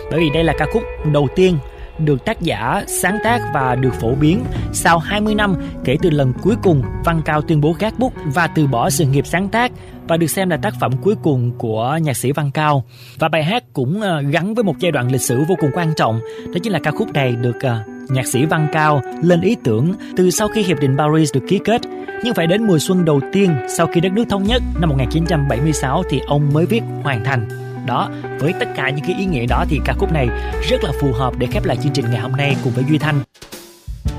Bởi vì đây là ca khúc đầu tiên được tác giả sáng tác và được phổ biến sau 20 năm kể từ lần cuối cùng Văn Cao tuyên bố gác bút và từ bỏ sự nghiệp sáng tác, và được xem là tác phẩm cuối cùng của nhạc sĩ Văn Cao. Và bài hát cũng gắn với một giai đoạn lịch sử vô cùng quan trọng, đó chính là ca khúc này được nhạc sĩ Văn Cao lên ý tưởng từ sau khi Hiệp định Paris được ký kết. Nhưng phải đến mùa xuân đầu tiên sau khi đất nước thống nhất năm 1976 thì ông mới viết hoàn thành. Đó, với tất cả những cái ý nghĩa đó thì ca khúc này rất là phù hợp để khép lại chương trình ngày hôm nay cùng với Duy Thanh.